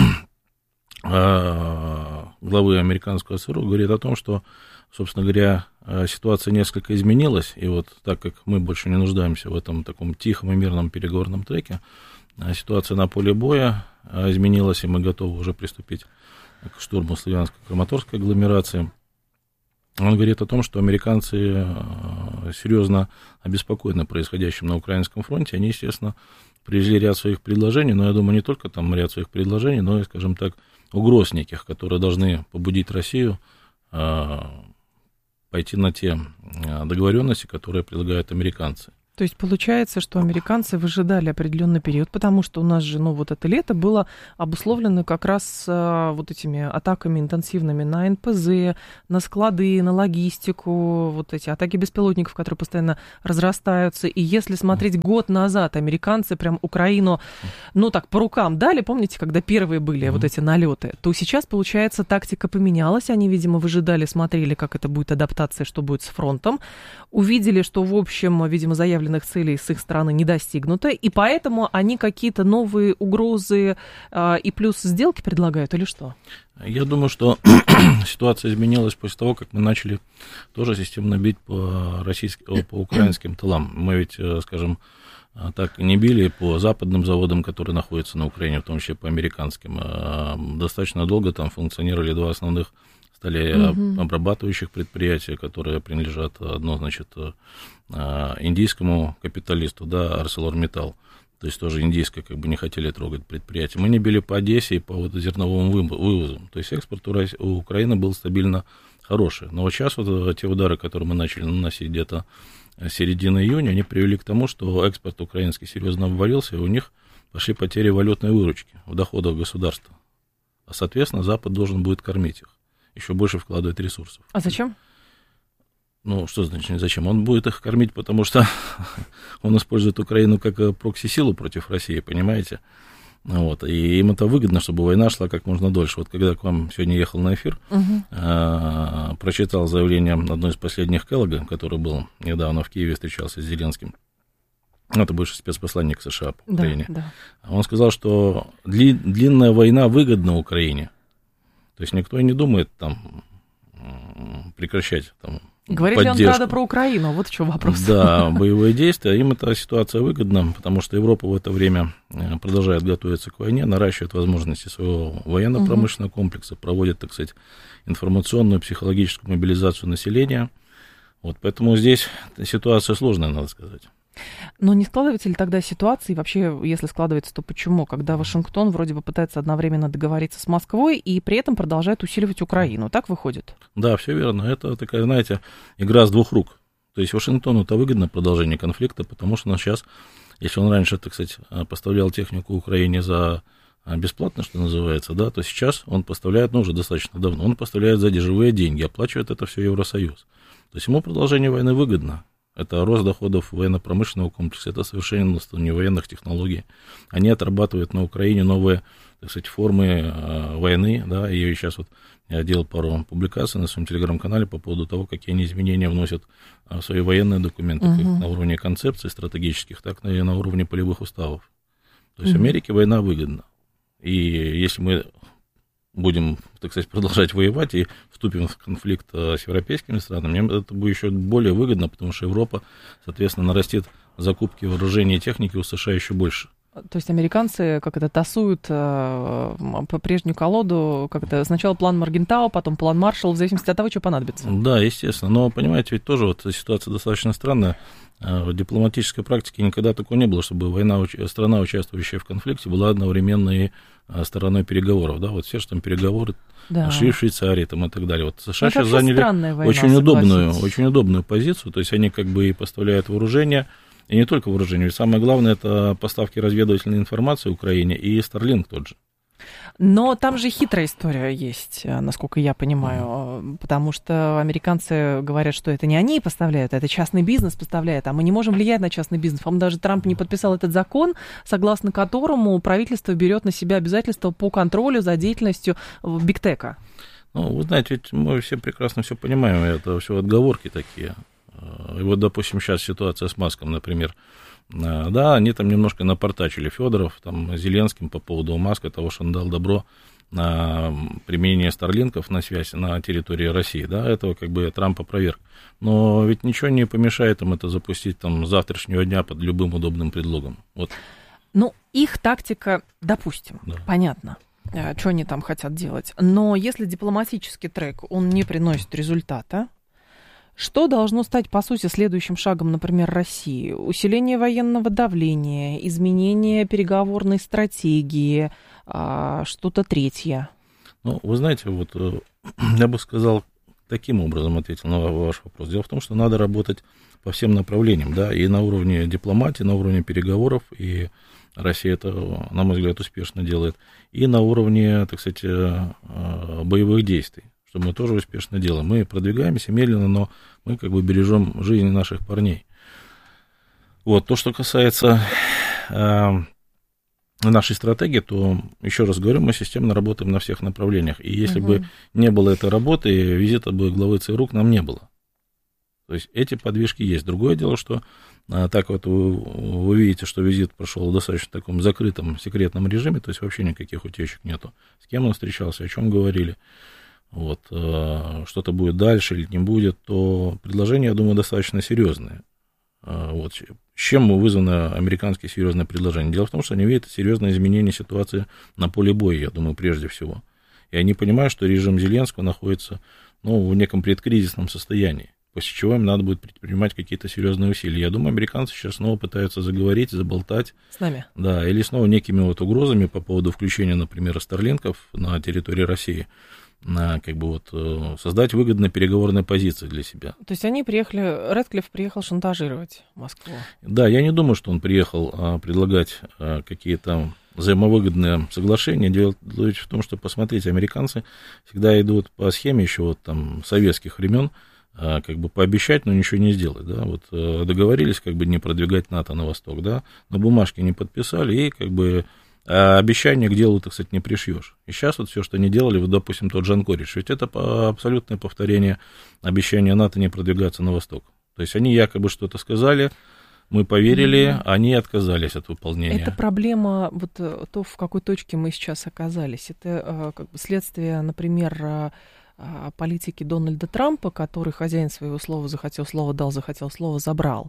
главы американского ЦРУ говорит о том, что, собственно говоря, ситуация несколько изменилась, и вот так как мы больше не нуждаемся в этом таком тихом и мирном переговорном треке, ситуация на поле боя изменилась, и мы готовы уже приступить к штурму Славянско-Краматорской агломерации. Он говорит о том, что американцы серьезно обеспокоены происходящим на украинском фронте. Они, естественно, привезли ряд своих предложений, но я думаю, не только там ряд своих предложений, но и, скажем так, угроз неких, которые должны побудить Россию пойти на те договоренности, которые предлагают американцы. То есть получается, что американцы выжидали определенный период, потому что у нас же, вот это лето было обусловлено как раз вот этими атаками интенсивными на НПЗ, на склады, на логистику, вот эти атаки беспилотников, которые постоянно разрастаются. И если смотреть год назад, американцы прям Украину, так по рукам дали, помните, когда первые были вот эти налеты, то сейчас, получается, тактика поменялась. Они, видимо, выжидали, смотрели, как это будет адаптация, что будет с фронтом. Увидели, что, в общем, видимо, заявленных целей с их стороны не достигнуто, и поэтому они какие-то новые угрозы и плюс сделки предлагают, или что? Я думаю, что ситуация изменилась после того, как мы начали тоже системно бить по украинским тылам. Мы ведь, скажем, так не били по западным заводам, которые находятся на Украине, в том числе по американским. Достаточно долго там функционировали два основных обрабатывающих предприятия, которые принадлежат одно, индийскому капиталисту, ArcelorMittal, то есть тоже индийское, не хотели трогать предприятие. Мы не били по Одессе и по зерновым вывозам, то есть экспорт у Украины был стабильно хороший. Но вот сейчас те удары, которые мы начали наносить где-то с середины июня, они привели к тому, что экспорт украинский серьезно обвалился, и у них пошли потери валютной выручки в доходах государства. А, соответственно, Запад должен будет кормить их, еще больше вкладывать ресурсов. А зачем? Что значит зачем? Он будет их кормить, потому что он использует Украину как прокси-силу против России, понимаете? И им это выгодно, чтобы война шла как можно дольше. Вот когда к вам сегодня ехал на эфир, прочитал заявление одной из последних Келлога, который был недавно в Киеве, встречался с Зеленским. Это бывший спецпосланник США по Украине. Да. Он сказал, что длинная война выгодна Украине. То есть никто и не думает прекращать Говорит ли он, правда, про Украину? Вот в чем вопрос. Да, боевые действия. Им эта ситуация выгодна, потому что Европа в это время продолжает готовиться к войне, наращивает возможности своего военно-промышленного комплекса, проводит, информационную, психологическую мобилизацию населения. Поэтому здесь ситуация сложная, надо сказать. Но не складывается ли тогда ситуация, и вообще, если складывается, то почему, когда Вашингтон вроде бы пытается одновременно договориться с Москвой и при этом продолжает усиливать Украину? Так выходит? Да, все верно. Это такая, игра с двух рук. То есть Вашингтону-то выгодно продолжение конфликта, потому что сейчас, если он раньше, поставлял технику Украине за бесплатно, что называется, то сейчас он поставляет, уже достаточно давно, он поставляет за живые деньги, оплачивает это все Евросоюз. То есть ему продолжение войны выгодно. Это рост доходов военно-промышленного комплекса, это совершенствование военных технологий. Они отрабатывают на Украине новые, формы войны, и сейчас я делал пару публикаций на своем телеграм-канале по поводу того, какие они изменения вносят в свои военные документы, как на уровне концепций стратегических, так и на уровне полевых уставов. То есть Америке война выгодна. И если мы будем, продолжать воевать и вступим в конфликт с европейскими странами, это будет еще более выгодно, потому что Европа, соответственно, нарастит закупки вооружений и техники у США еще больше. То есть американцы тасуют по прежнюю колоду, сначала план Моргентау, потом план Маршалл, в зависимости от того, что понадобится. Да, естественно. Но, понимаете, ведь тоже ситуация достаточно странная. В дипломатической практике никогда такого не было, чтобы страна, участвующая в конфликте, была одновременно и стороной переговоров. Все же переговоры шли в Швейцарии и так далее. США сейчас заняли очень удобную позицию, то есть они и поставляют вооружение, и не только вооружение, ведь самое главное это поставки разведывательной информации Украине и Starlink тот же. Но там же хитрая история есть, насколько я понимаю, потому что американцы говорят, что это не они поставляют, это частный бизнес поставляет, а мы не можем влиять на частный бизнес. По-моему, даже Трамп не подписал этот закон, согласно которому правительство берет на себя обязательства по контролю за деятельностью бигтека. Вы знаете, ведь мы все прекрасно все понимаем, это все отговорки такие. И допустим, сейчас ситуация с Маском, например, Да, они там немножко напортачили Федоров, там, Зеленским по поводу Маска, того, что он дал добро на применение старлинков на связь на территории России, да, этого как бы Трамп опроверг. Но ведь ничего не помешает им это запустить там с завтрашнего дня под любым удобным предлогом. Вот. Ну, их тактика, допустим, понятно, что они там хотят делать. Но если дипломатический трек, он не приносит результата, что должно стать, по сути, следующим шагом, например, России? Усиление военного давления, изменение переговорной стратегии, что-то третье? Ну, вы знаете, вот я бы сказал, таким образом ответил на ваш вопрос. Дело в том, что надо работать по всем направлениям, да, и на уровне дипломатии, на уровне переговоров, и Россия это, на мой взгляд, успешно делает, и на уровне, так сказать, боевых действий, что мы тоже успешно делаем. Мы продвигаемся медленно, но мы как бы бережем жизни наших парней. Вот, то, что касается нашей стратегии, то, еще раз говорю, мы системно работаем на всех направлениях. И если бы не было этой работы, визита бы главы ЦРУ к нам не было. То есть эти подвижки есть. Другое дело, что так вот вы видите, что визит прошел в достаточно таком закрытом, секретном режиме, то есть вообще никаких утечек нету. С кем он встречался, о чем говорили, вот, что-то будет дальше или не будет, то предложение, я думаю, достаточно серьезное. Вот. С чем вызвано американские серьезные предложения? Дело в том, что они видят серьезное изменение ситуации на поле боя, я думаю, прежде всего. И они понимают, что режим Зеленского находится, ну, в неком предкризисном состоянии, после чего им надо будет предпринимать какие-то серьезные усилия. Я думаю, американцы сейчас снова пытаются заговорить, заболтать. С нами. Да, или снова некими вот угрозами по поводу включения, например, старлинков на территории России, на, как бы вот, создать выгодные переговорные позиции для себя. То есть они приехали, Рэдклифф приехал шантажировать Москву? Да, я не думаю, что он приехал предлагать какие-то взаимовыгодные соглашения. Дело в том, что, посмотрите, американцы всегда идут по схеме еще вот там советских времен, как бы пообещать, но ничего не сделать, да, вот договорились как бы не продвигать НАТО на восток, да, на бумажке не подписали, и как бы обещания к делу, так сказать, не пришьешь. И сейчас вот все, что они делали, вот, допустим, тот же Анкоридж, ведь это абсолютное повторение обещания НАТО не продвигаться на восток. То есть они якобы что-то сказали, мы поверили, они отказались от выполнения. Это проблема, вот то, в какой точке мы сейчас оказались. Это как бы следствие, например, политики Дональда Трампа, который хозяин своего слова, захотел слово дал, захотел слово забрал.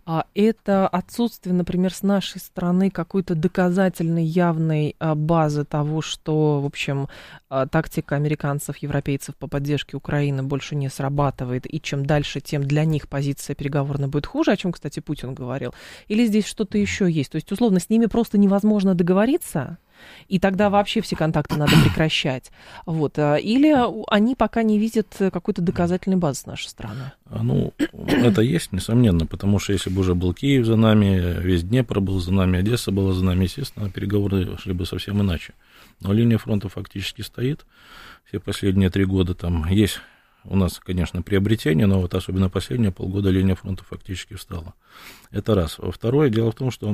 Это отсутствие, например, с нашей стороны какой-то доказательной явной базы того, что, в общем, тактика американцев, европейцев по поддержке Украины больше не срабатывает, и чем дальше, тем для них позиция переговорная будет хуже, о чем, кстати, Путин говорил. Или здесь что-то еще есть? То есть, условно, с ними просто невозможно договориться, и тогда вообще все контакты надо прекращать. Вот. Или они пока не видят какой-то доказательной базы с нашей стороны? Ну, это есть, несомненно, потому что если бы уже был Киев за нами, весь Днепр был за нами, Одесса была за нами, естественно, переговоры шли бы совсем иначе. Но линия фронта фактически стоит. Все последние 3 года там есть у нас, конечно, приобретение, но вот особенно последние полгода линия фронта фактически встала. Это раз. Второе, дело в том, что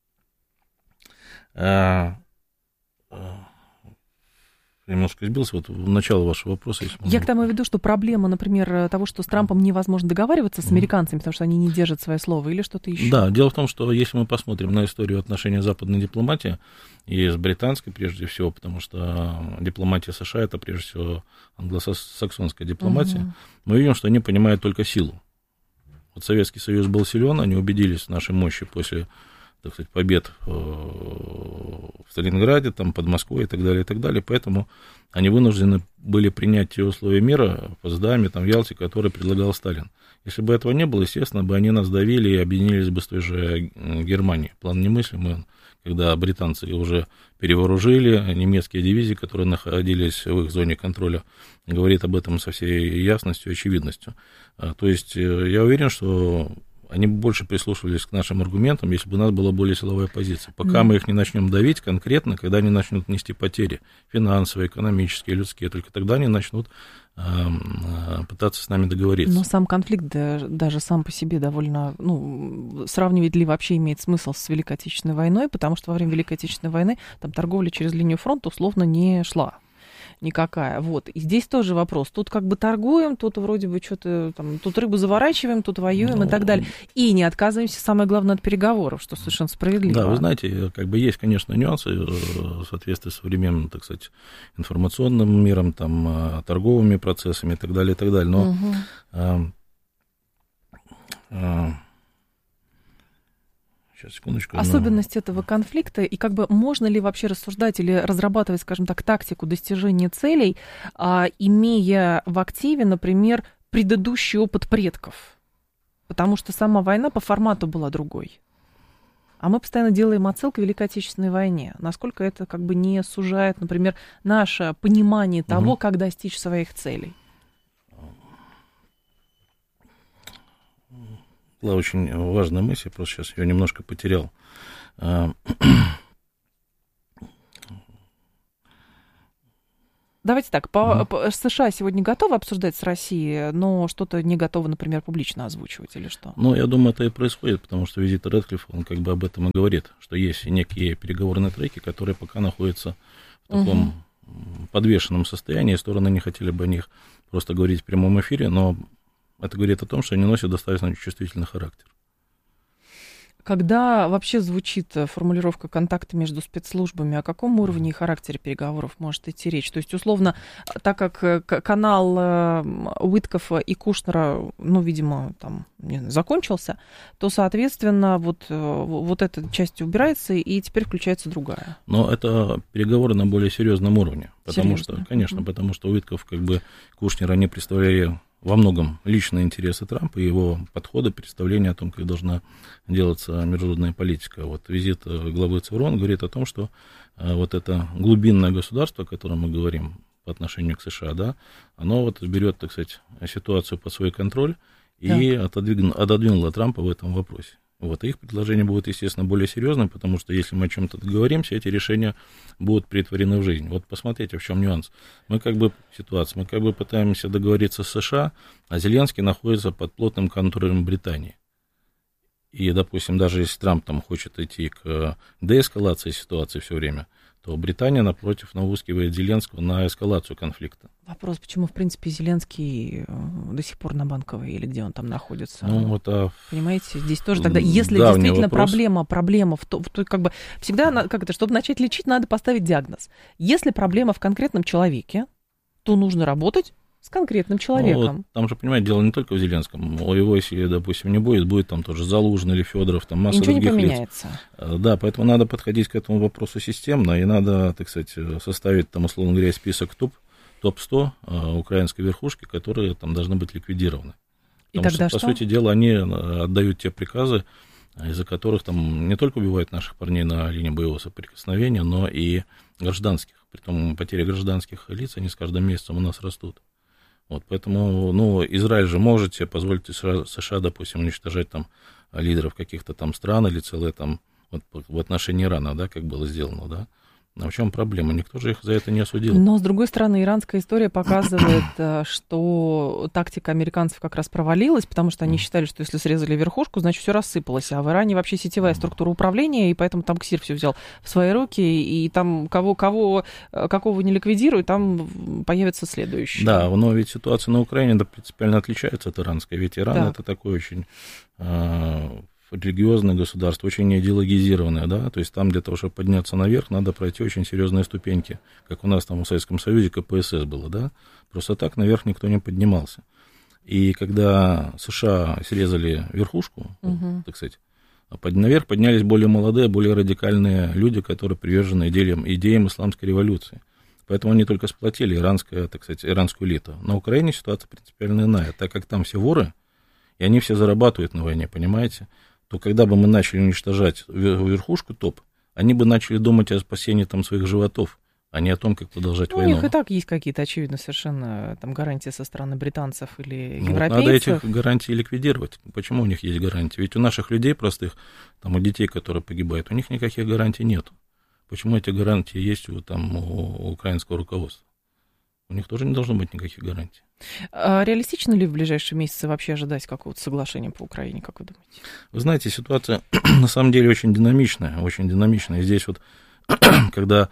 я немножко сбился, вот в начало вашего вопроса. Я к тому веду, что проблема, например, того, что с Трампом невозможно договариваться с американцами, потому что они не держат свое слово, или что-то еще? Да, дело в том, что если мы посмотрим на историю отношений западной дипломатии, и с британской прежде всего, потому что дипломатия США это прежде всего англосаксонская дипломатия, мы видим, что они понимают только силу. Вот Советский Союз был силен, они убедились в нашей мощи после, так сказать, побед в Сталинграде, там, под Москвой и так далее, поэтому они вынуждены были принять те условия мира в Потсдаме, там, в Ялте, которые предлагал Сталин. Если бы этого не было, естественно, бы они нас давили и объединились бы с той же Германией. План немыслимый, когда британцы уже перевооружили немецкие дивизии, которые находились в их зоне контроля, говорит об этом со всей ясностью и очевидностью. То есть я уверен, что они больше прислушивались к нашим аргументам, если бы у нас была более силовая позиция. Пока мы их не начнем давить конкретно, когда они начнут нести потери финансовые, экономические, людские, только тогда они начнут пытаться с нами договориться. Но сам конфликт даже сам по себе довольно, сравнивать ли вообще имеет смысл с Великой Отечественной войной, потому что во время Великой Отечественной войны там торговля через линию фронта условно не шла. никакая. Вот. И здесь тоже вопрос. Тут как бы торгуем, тут вроде бы что-то там, тут рыбу заворачиваем, тут воюем и так далее. И не отказываемся, самое главное, от переговоров, что совершенно справедливо. Да, вы знаете, как бы есть, конечно, нюансы в соответствии с современным, так сказать, информационным миром, там, торговыми процессами и так далее, и так далее. Но сейчас, секундочку. Особенность этого конфликта, и как бы можно ли вообще рассуждать или разрабатывать, скажем так, тактику достижения целей, имея в активе, например, предыдущий опыт предков? Потому что сама война по формату была другой. А мы постоянно делаем отсылку к Великой Отечественной войне. Насколько это как бы не сужает, например, наше понимание того, как достичь своих целей? Была очень важная мысль, просто сейчас ее немножко потерял. Давайте так, США сегодня готовы обсуждать с Россией, но что-то не готовы, например, публично озвучивать или что? Ну, я думаю, это и происходит, потому что визит Рэдклиффа, он как бы об этом и говорит, что есть некие переговорные треки, которые пока находятся в таком подвешенном состоянии, стороны не хотели бы о них просто говорить в прямом эфире, но это говорит о том, что они носят достаточно чувствительный характер. Когда вообще звучит формулировка контакта между спецслужбами, о каком уровне и характере переговоров может идти речь? То есть, условно, так как канал Уиткофа и Кушнера, ну, видимо, там закончился, то, соответственно, вот эта часть убирается, и теперь включается другая. Но это переговоры на более серьезном уровне. Потому что, конечно, потому что Уиткоф, как бы, Кушнер, они представляли во многом личные интересы Трампа и его подходы, представления о том, как должна делаться международная политика. Вот визит главы ЦРУ говорит о том, что вот это глубинное государство, о котором мы говорим по отношению к США, да, оно вот берет, так сказать, ситуацию под свой контроль и отодвинуло Трампа в этом вопросе. Вот, и их предложения будут, естественно, более серьезными, потому что если мы о чем-то договоримся, эти решения будут претворены в жизнь. Вот посмотрите, в чем нюанс. Мы как бы пытаемся договориться с США, а Зеленский находится под плотным контролем Британии. И, допустим, даже если Трамп там хочет идти к деэскалации ситуации все время, то Британия, напротив, наускивает Зеленского на эскалацию конфликта. Вопрос, почему, в принципе, Зеленский до сих пор на Банковой, или где он там находится? Ну, понимаете, здесь тоже тогда, если действительно проблема в том, как бы всегда, чтобы начать лечить, надо поставить диагноз. Если проблема в конкретном человеке, то нужно работать с конкретным человеком. Ну, там же, понимаете, дело не только в Зеленском. У его, если, допустим, не будет там тоже Залужный или Федоров, там масса других лиц. Ничего не поменяется. Да, поэтому надо подходить к этому вопросу системно, и надо, так сказать, составить, там, условно говоря, список топ-100 украинской верхушки, которые там должны быть ликвидированы. Потому что, по сути дела, они отдают те приказы, из-за которых там не только убивают наших парней на линии боевого соприкосновения, но и гражданских. Притом потери гражданских лиц, они с каждым месяцем у нас растут. Вот, поэтому, ну, Израиль же может себе позволить США, допустим, уничтожать там лидеров каких-то там стран или целые там, вот в отношении Ирана, да, как было сделано, да. А в чем проблема? Никто же их за это не осудил. Но, с другой стороны, иранская история показывает, что тактика американцев как раз провалилась, потому что они считали, что если срезали верхушку, значит, все рассыпалось. А в Иране вообще сетевая структура управления, и поэтому там КСИР все взял в свои руки, и там какого не ликвидируют, там появится следующий. Да, но ведь ситуация на Украине принципиально отличается от иранской. Ведь Иран это такой очень религиозное государство, очень идеологизированное, да, то есть там для того, чтобы подняться наверх, надо пройти очень серьезные ступеньки, как у нас там в Советском Союзе КПСС было, да, просто так наверх никто не поднимался. И когда США срезали верхушку, так сказать, наверх поднялись более молодые, более радикальные люди, которые привержены идеям исламской революции. Поэтому они только сплотили иранскую элиту. На Украине ситуация принципиально иная, так как там все воры, и они все зарабатывают на войне, понимаете? То когда бы мы начали уничтожать верхушку топ, они бы начали думать о спасении там своих животов, а не о том, как продолжать войну. У них и так есть какие-то, очевидно, совершенно там гарантии со стороны британцев или европейцев. Надо этих гарантий ликвидировать. Почему у них есть гарантии? Ведь у наших людей простых, там, у детей, которые погибают, у них никаких гарантий нет. Почему эти гарантии есть у украинского руководства? У них тоже не должно быть никаких гарантий. А реалистично ли в ближайшие месяцы вообще ожидать какого-то соглашения по Украине, как вы думаете? Вы знаете, ситуация на самом деле очень динамичная. И здесь вот, когда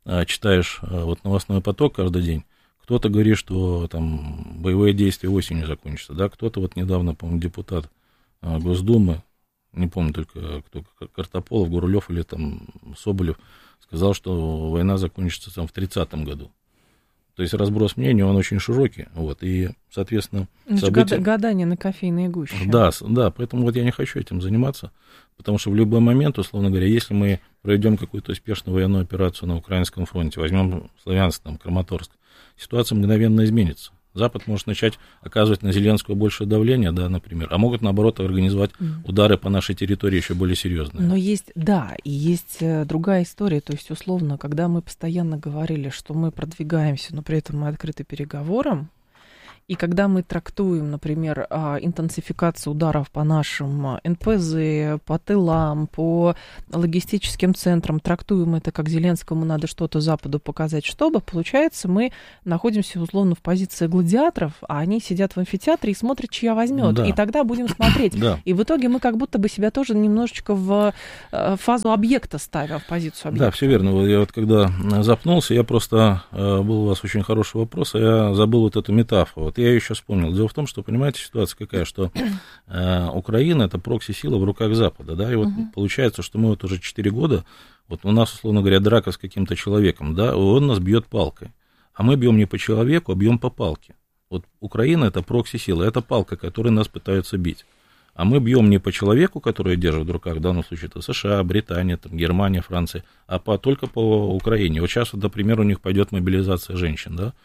читаешь вот новостной поток каждый день, кто-то говорит, что там боевые действия осенью закончатся, да, кто-то вот недавно, по-моему, депутат Госдумы, не помню только кто, Картополов, Гурулев или там Соболев, сказал, что война закончится там в 30-м году. То есть разброс мнений, он очень широкий, вот, и, соответственно, события... Гадание на кофейной гуще. Да, поэтому вот я не хочу этим заниматься, потому что в любой момент, условно говоря, если мы проведем какую-то успешную военную операцию на Украинском фронте, возьмем Славянск, там, Краматорск, ситуация мгновенно изменится. Запад может начать оказывать на Зеленского большее давление, да, например, а могут, наоборот, организовать удары по нашей территории еще более серьезные. Но есть, да, и есть другая история, то есть, условно, когда мы постоянно говорили, что мы продвигаемся, но при этом мы открыты переговорам, и когда мы трактуем, например, интенсификацию ударов по нашим НПЗ, по тылам, по логистическим центрам, трактуем это как Зеленскому надо что-то Западу показать, чтобы, получается, мы находимся условно в позиции гладиаторов, а они сидят в амфитеатре и смотрят, чья возьмет. Да. И тогда будем смотреть. Да. И в итоге мы как будто бы себя тоже немножечко в фазу объекта ставим, в позицию объекта. Да, все верно. Я вот когда запнулся, я просто, был у вас очень хороший вопрос, а я забыл вот эту метафору. Я еще вспомнил. Дело в том, что, понимаете, ситуация какая, что Украина — это прокси-сила в руках Запада, да, и вот получается, что мы вот уже 4 года, вот у нас, условно говоря, драка с каким-то человеком, да, он нас бьет палкой, а мы бьем не по человеку, а бьем по палке. Вот Украина — это прокси-сила, это палка, которой нас пытаются бить. А мы бьем не по человеку, который держит в руках, в данном случае это США, Британия, там, Германия, Франция, а только по Украине. Вот сейчас, вот, например, у них пойдет мобилизация женщин, да.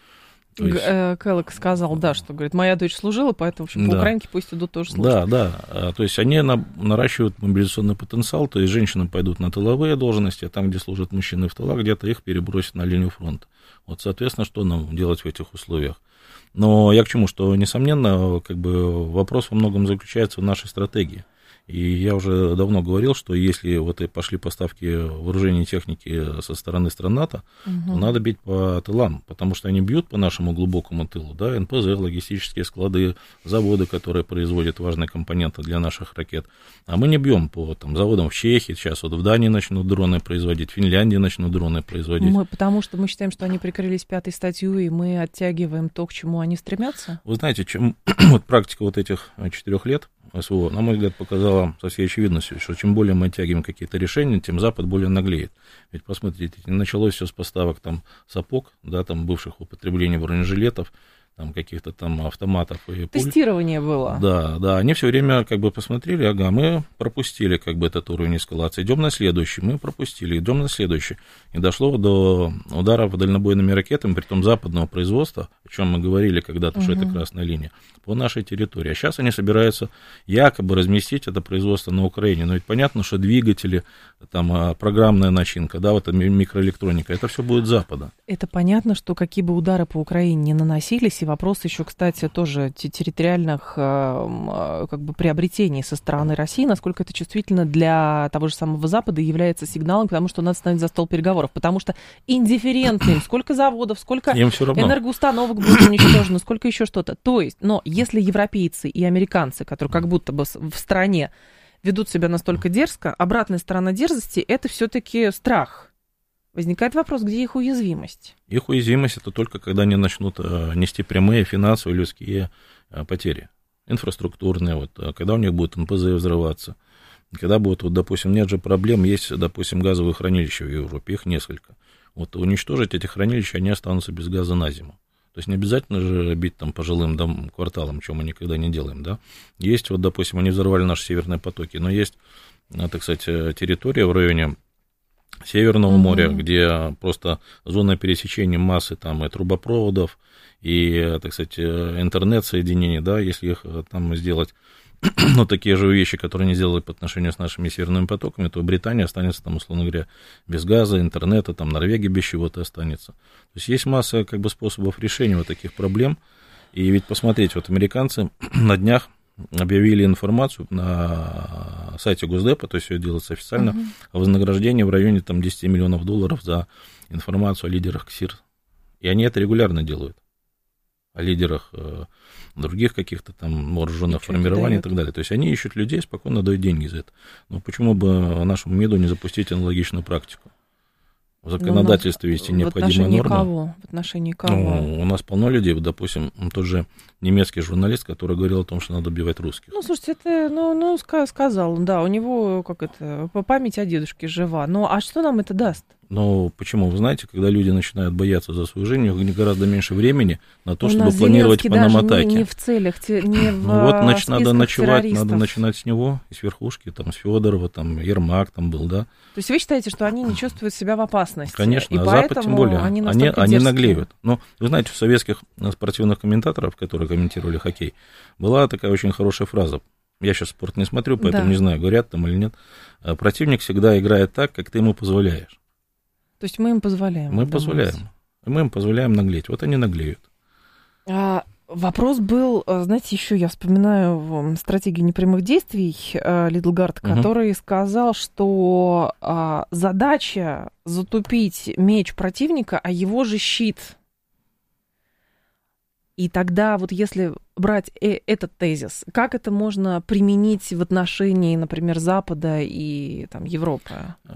Келлог сказал, да, что, говорит, моя дочь служила, поэтому, в общем, по Украинке пусть идут тоже служить. Да, да, то есть они наращивают мобилизационный потенциал, то есть женщины пойдут на тыловые должности, а там, где служат мужчины в тылах, где-то их перебросят на линию фронта. Вот, соответственно, что нам делать в этих условиях? Но я к чему, что, несомненно, как бы вопрос во многом заключается в нашей стратегии. И я уже давно говорил, что если вот и пошли поставки вооружений и техники со стороны стран НАТО, то надо бить по тылам, потому что они бьют по нашему глубокому тылу, да, НПЗ, логистические склады, заводы, которые производят важные компоненты для наших ракет. А мы не бьем по там, заводам в Чехии, сейчас вот в Дании начнут дроны производить, в Финляндии начнут дроны производить. Потому что мы считаем, что они прикрылись 5-й статьей, и мы оттягиваем то, к чему они стремятся? Вы знаете, чем вот практика вот этих 4 лет СВО, на мой взгляд, показала со всей очевидностью, что чем более мы оттягиваем какие-то решения, тем Запад более наглеет. Ведь посмотрите, началось все с поставок там сапог, да, там бывших употреблений бронежилетов, там каких-то там автоматов и пуль. Тестирование было. Да, они все время как бы посмотрели, ага, мы пропустили как бы этот уровень эскалации, идем на следующий, мы пропустили, идем на следующий. И дошло до ударов дальнобойными ракетами, притом западного производства, о чем мы говорили когда-то, что это красная линия, по нашей территории. А сейчас они собираются якобы разместить это производство на Украине. Но ведь понятно, что двигатели, там программная начинка, да, вот эта микроэлектроника, это все будет с Запада. Это понятно, что какие бы удары по Украине не наносились, и вопрос еще, кстати, тоже территориальных как бы приобретений со стороны России, насколько это чувствительно для того же самого Запада является сигналом, потому что надо становиться за стол переговоров, потому что индифферентным, сколько заводов, сколько энергоустановок будет уничтожено, сколько еще что-то. То есть, но если европейцы и американцы, которые как будто бы в стране ведут себя настолько дерзко, обратная сторона дерзости — это все-таки страх. Возникает вопрос, где их уязвимость? Их уязвимость — это только когда они начнут нести прямые финансовые людские потери, инфраструктурные, вот, когда у них будет НПЗ взрываться, когда будет, вот, допустим, нет же проблем, есть, допустим, газовые хранилища в Европе, их несколько. Вот уничтожить эти хранилища, они останутся без газа на зиму. То есть не обязательно же бить там по жилым кварталам, чего мы никогда не делаем, да. Есть, вот, допустим, они взорвали наши северные потоки, но есть, так сказать, территория в районе Северного моря, где просто зона пересечения массы там и трубопроводов, и, так сказать, интернет-соединений, да, если их там сделать, ну, такие же вещи, которые они сделали по отношению с нашими северными потоками, то Британия останется там, условно говоря, без газа, интернета, там Норвегия без чего-то останется. То есть масса как бы способов решения вот таких проблем. И ведь посмотрите, вот американцы на днях объявили информацию на сайте Госдепа, то есть все делается официально, о вознаграждении в районе там, $10 миллионов за информацию о лидерах КСИР. И они это регулярно делают. О лидерах других каких-то там вооруженных формирований и так далее. То есть они ищут людей, спокойно дают деньги за это. Но почему бы нашему МИДу не запустить аналогичную практику? В законодательстве есть необходимые нормы. Кого? В отношении кого? Ну, у нас полно людей, допустим, тот же немецкий журналист, который говорил о том, что надо убивать русских. Ну, слушайте, это, сказал, да, у него, память о дедушке жива. Ну, а что нам это даст? Ну, почему? Вы знаете, когда люди начинают бояться за свою жизнь, у них гораздо меньше времени на то, чтобы планировать по нам атаки. Не в целях, не в ну, вот, значит, надо ночевать, террористов. надо начинать с него, с верхушки, там, с Федорова, там, Ермак там был, да. То есть вы считаете, что они не чувствуют себя в опасности? Конечно, и а Запад тем более. Они наглеют. Но, вы знаете, у советских спортивных комментаторов, которые комментировали хоккей, была такая очень хорошая фраза. Я сейчас спорт не смотрю, поэтому не знаю, говорят там или нет. Противник всегда играет так, как ты ему позволяешь. То есть мы им позволяем? Мы им позволяем наглеть. Вот они наглеют. Вопрос был, знаете, еще я вспоминаю стратегию непрямых действий Лидлгарта, который сказал, что задача затупить меч противника, а его же щит. И тогда вот если брать этот тезис, как это можно применить в отношении, например, Запада и там, Европы?